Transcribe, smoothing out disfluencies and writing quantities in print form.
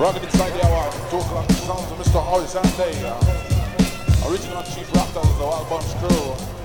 Rugged inside the hour, 2 o'clock sounds of Mr. Horace and Day. Original Chief Raptors, the Wild Bunch crew.